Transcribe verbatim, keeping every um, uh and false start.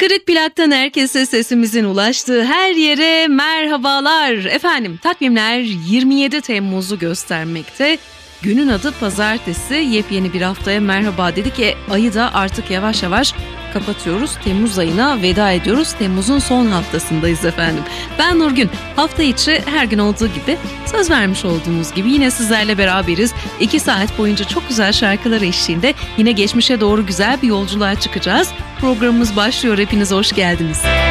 Kırık Plak'tan herkese sesimizin ulaştığı her yere merhabalar. Efendim takvimler yirmi yedi Temmuz'u göstermekte. Günün adı pazartesi, yepyeni bir haftaya merhaba dedik. E, ayı da artık yavaş yavaş kapatıyoruz. Temmuz ayına veda ediyoruz. Temmuz'un son haftasındayız efendim. Ben Nurgün. Hafta içi her gün olduğu gibi söz vermiş olduğumuz gibi yine sizlerle beraberiz. İki saat boyunca çok güzel şarkılar eşliğinde yine geçmişe doğru güzel bir yolculuğa çıkacağız. Programımız başlıyor. Hepiniz hoş geldiniz.